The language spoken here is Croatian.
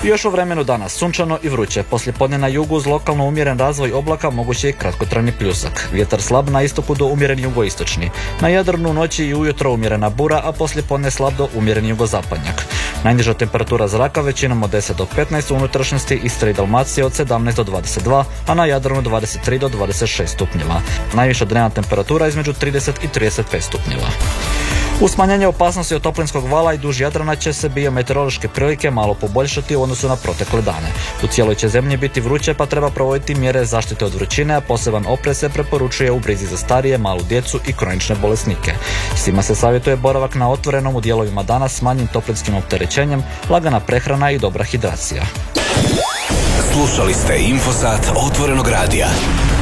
Još u vremenu danas sunčano i vruće. Poslijepodne na jugu uz lokalno umjeren razvoj oblaka moguće je kratkotrajni pljusak. Vjetar slab na istoku do umjeren jugoistočni. Na Jadranu noći i ujutro umjerena bura, a poslijepodne slab do umjeren jugozapadnjak. Najniža temperatura zraka većinom od 10 do 15 u unutrašnjosti Istre i Dalmacije od 17 do 22, a na Jadranu 23 do 26 stupnjeva. Najviša dnevna temperatura između 30 i 35 stupnjeva. U smanjenje opasnosti od toplinskog vala i duž Jadrana će se biometeorološke prilike malo poboljšati u odnosu na protekle dane. U cijeloj će zemlji biti vruće, pa treba provoditi mjere zaštite od vrućine, a poseban oprez se preporučuje u brizi za starije, malu djecu i kronične bolesnike. Svima se savjetuje boravak na otvorenom u dijelovima dana s manjim toplinskim opterećenjem, lagana prehrana i dobra hidracija. Slušali ste Infosat Otvorenog radija.